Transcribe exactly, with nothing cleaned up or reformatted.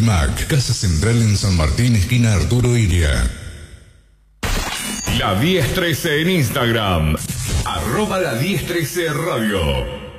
Aprimac, Casa Central en San Martín, esquina Arturo Iria. La diez trece en Instagram. Arroba la diez trece radio.